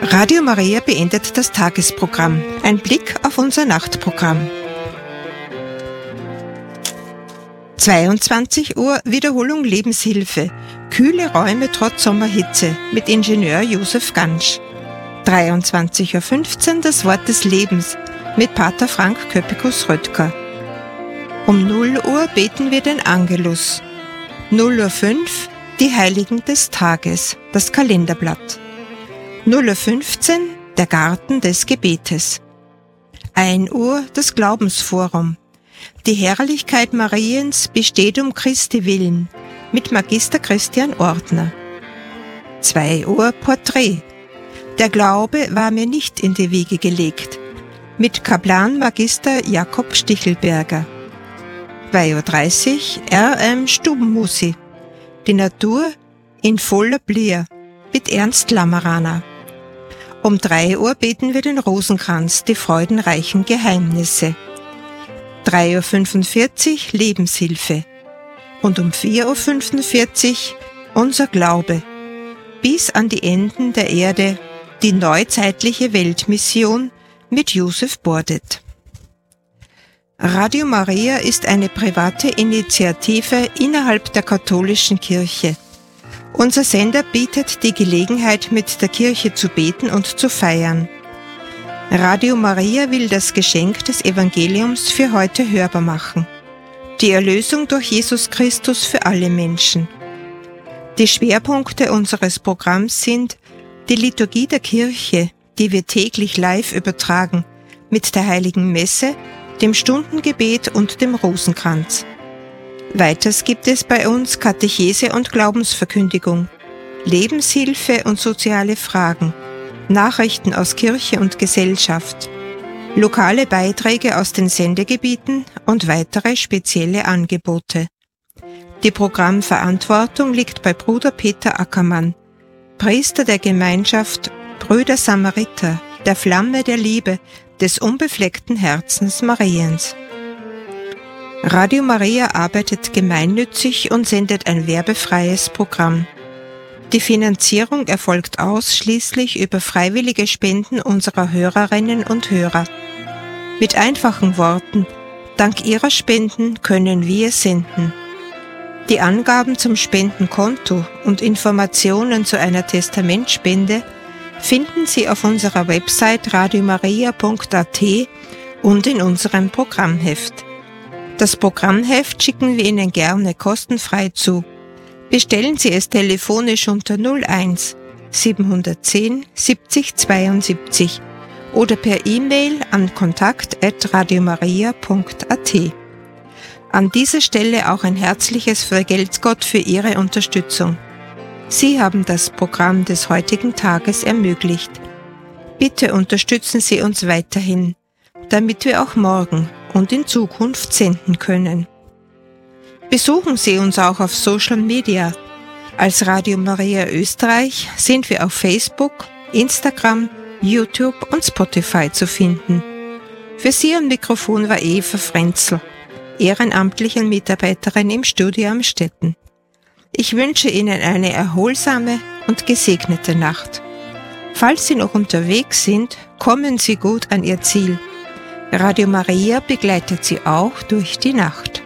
Radio Maria beendet das Tagesprogramm. Ein Blick auf unser Nachtprogramm. 22 Uhr Wiederholung Lebenshilfe. Kühle Räume trotz Sommerhitze mit Ingenieur Josef Gansch. 23:15 Uhr das Wort des Lebens mit Pater Frank Köppikus-Röttger. Um 0 Uhr beten wir den Angelus. 0:05 Uhr die Heiligen des Tages, das Kalenderblatt. 0:15 Uhr der Garten des Gebetes. 1 Uhr das Glaubensforum. Die Herrlichkeit Mariens besteht um Christi willen mit Magister Christian Ordner. 2 Uhr Porträt. Der Glaube war mir nicht in die Wiege gelegt mit Kaplan Magister Jakob Stichelberger. 2:30 Uhr RM Stubenmusi. Die Natur in voller Blühe mit Ernst Lammeraner. Um 3 Uhr beten wir den Rosenkranz, die freudenreichen Geheimnisse. 3:45 Uhr Lebenshilfe. Und um 4:45 Uhr unser Glaube. Bis an die Enden der Erde, die neuzeitliche Weltmission mit Josef Bordet. Radio Maria ist eine private Initiative innerhalb der katholischen Kirche. Unser Sender bietet die Gelegenheit, mit der Kirche zu beten und zu feiern. Radio Maria will das Geschenk des Evangeliums für heute hörbar machen. Die Erlösung durch Jesus Christus für alle Menschen. Die Schwerpunkte unseres Programms sind die Liturgie der Kirche, die wir täglich live übertragen, mit der Heiligen Messe, dem Stundengebet und dem Rosenkranz. Weiters gibt es bei uns Katechese und Glaubensverkündigung, Lebenshilfe und soziale Fragen, Nachrichten aus Kirche und Gesellschaft, lokale Beiträge aus den Sendegebieten und weitere spezielle Angebote. Die Programmverantwortung liegt bei Bruder Peter Ackermann, Priester der Gemeinschaft Brüder Samariter, der Flamme der Liebe, des unbefleckten Herzens Mariens. Radio Maria arbeitet gemeinnützig und sendet ein werbefreies Programm. Die Finanzierung erfolgt ausschließlich über freiwillige Spenden unserer Hörerinnen und Hörer. Mit einfachen Worten: Dank Ihrer Spenden können wir senden. Die Angaben zum Spendenkonto und Informationen zu einer Testamentspende finden Sie auf unserer Website radiomaria.at und in unserem Programmheft. Das Programmheft schicken wir Ihnen gerne kostenfrei zu. Bestellen Sie es telefonisch unter 01 710 70 72 oder per E-Mail an kontakt@radiomaria.at. An dieser Stelle auch ein herzliches Vergelt's Gott für Ihre Unterstützung. Sie haben das Programm des heutigen Tages ermöglicht. Bitte unterstützen Sie uns weiterhin, damit wir auch morgen und in Zukunft senden können. Besuchen Sie uns auch auf Social Media. Als Radio Maria Österreich sind wir auf Facebook, Instagram, YouTube und Spotify zu finden. Für Sie am Mikrofon war Eva Frenzel, ehrenamtliche Mitarbeiterin im Studio Amstetten. Ich wünsche Ihnen eine erholsame und gesegnete Nacht. Falls Sie noch unterwegs sind, kommen Sie gut an Ihr Ziel. Radio Maria begleitet Sie auch durch die Nacht.